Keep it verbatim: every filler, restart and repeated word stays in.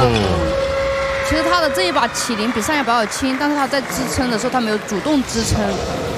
其实他的这一把起灵比上一把要轻，但是他在支撑的时候他没有主动支撑，